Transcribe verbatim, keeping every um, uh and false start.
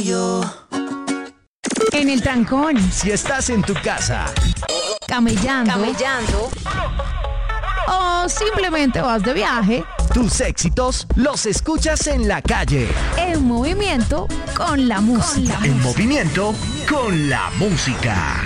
Yo. En el trancón, Si estás en tu casa, camellando, Camellando. o simplemente vas de viaje, tus éxitos los escuchas en la calle. en movimiento con la música. En movimiento con la música.